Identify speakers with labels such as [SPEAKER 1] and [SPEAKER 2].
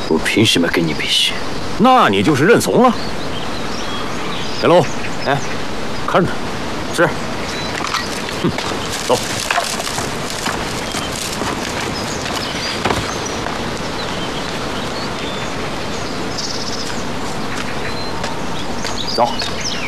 [SPEAKER 1] 我凭什么跟你比试？
[SPEAKER 2] 那你就是认怂了。小龙，
[SPEAKER 1] 哎，
[SPEAKER 2] 看着。
[SPEAKER 1] 是。
[SPEAKER 2] 走。走。